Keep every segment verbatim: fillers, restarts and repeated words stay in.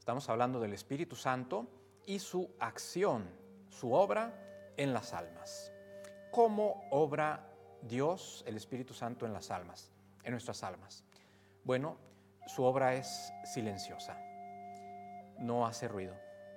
Estamos hablando del Espíritu Santo y su acción, su obra en las almas. ¿Cómo obra Dios, el Espíritu Santo, en las almas, en nuestras almas? Bueno, su obra es silenciosa, no hace ruido.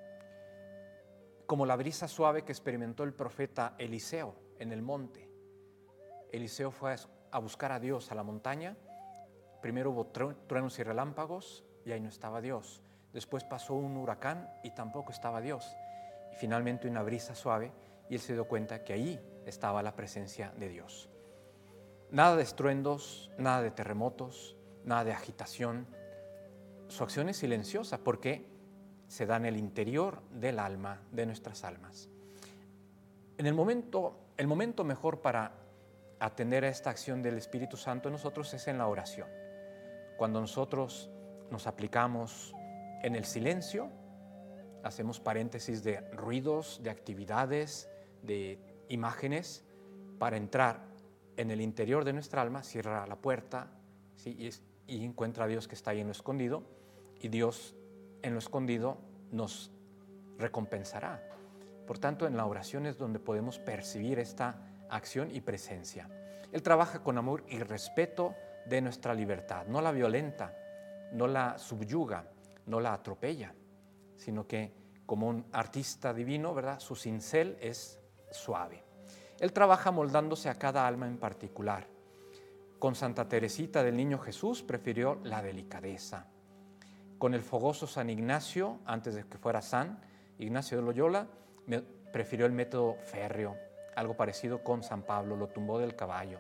Como la brisa suave que experimentó el profeta Eliseo en el monte. Eliseo fue a buscar a Dios a la montaña. Primero hubo truenos y relámpagos y ahí no estaba Dios. Después pasó un huracán y tampoco estaba Dios. Y finalmente una brisa suave y él se dio cuenta que ahí estaba la presencia de Dios. Nada de estruendos, nada de terremotos, nada de agitación. Su acción es silenciosa porque se da en el interior del alma, de nuestras almas. En el momento, el momento mejor para atender a esta acción del Espíritu Santo en nosotros es en la oración. Cuando nosotros nos aplicamos en el silencio, hacemos paréntesis de ruidos, de actividades, de imágenes, para entrar en el interior de nuestra alma, cierra la puerta, ¿sí? y, es, y encuentra a Dios que está ahí en lo escondido, y Dios en lo escondido nos recompensará. Por tanto, en la oración es donde podemos percibir esta acción y presencia. Él trabaja con amor y respeto de nuestra libertad, no la violenta, no la subyuga, no la atropella, sino que como un artista divino, ¿verdad? Su cincel es suave. Él trabaja moldándose a cada alma en particular. Con Santa Teresita del Niño Jesús prefirió la delicadeza. Con el fogoso San Ignacio, antes de que fuera San Ignacio de Loyola, prefirió el método férreo, algo parecido con San Pablo, lo tumbó del caballo.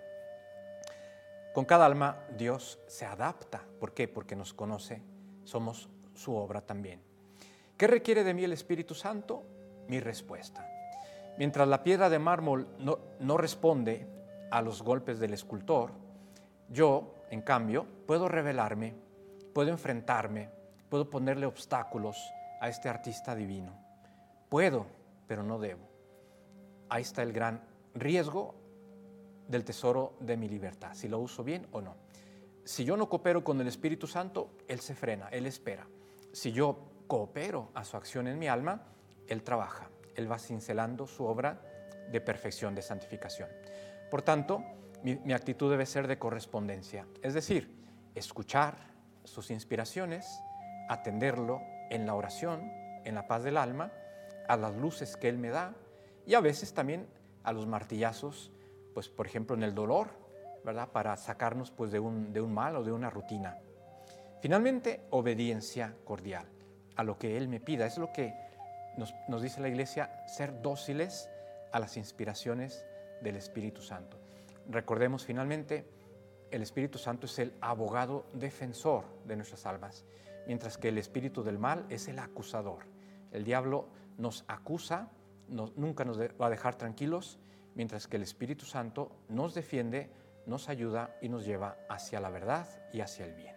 Con cada alma Dios se adapta. ¿Por qué? Porque nos conoce, somos su obra también. ¿Qué requiere de mí el Espíritu Santo? Mi respuesta. Mientras la piedra de mármol no, no responde a los golpes del escultor, yo, en cambio, puedo rebelarme, puedo enfrentarme, puedo ponerle obstáculos a este artista divino. Puedo, pero no debo. Ahí está el gran riesgo del tesoro de mi libertad, si lo uso bien o no. Si yo no coopero con el Espíritu Santo, Él se frena, Él espera. Si yo coopero a su acción en mi alma, Él trabaja, Él va cincelando su obra de perfección, de santificación. Por tanto, mi, mi actitud debe ser de correspondencia, es decir, escuchar sus inspiraciones, atenderlo en la oración, en la paz del alma, a las luces que Él me da y a veces también a los martillazos, pues por ejemplo en el dolor, ¿verdad? Para sacarnos pues de un, de un mal o de una rutina. Finalmente, obediencia cordial a lo que Él me pida. Es lo que nos, nos dice la Iglesia, ser dóciles a las inspiraciones del Espíritu Santo. Recordemos finalmente, el Espíritu Santo es el abogado defensor de nuestras almas, mientras que el espíritu del mal es el acusador. El diablo nos acusa, no, nunca nos de, va a dejar tranquilos, mientras que el Espíritu Santo nos defiende, nos ayuda y nos lleva hacia la verdad y hacia el bien.